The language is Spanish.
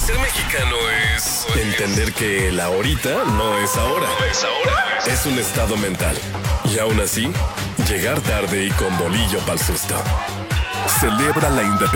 Ser mexicano es entender que el ahorita no es ahora. Es un estado mental. Y aún así, llegar tarde y con bolillo pa'l susto. Celebra la independencia.